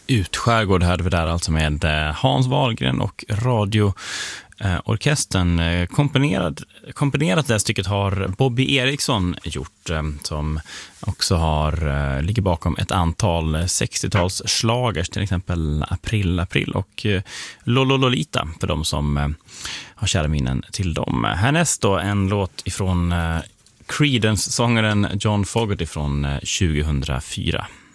Utskärgård hörde vi där alltså med Hans Wahlgren och radioorkestern. Komponerat det stycket har Bobby Eriksson gjort, som också ligger bakom ett antal 60-tals slagers, till exempel April och Lolololita, för de som har kära minnen till dem. Härnäst då en låt ifrån Creedence, sångaren John Fogerty från 2004.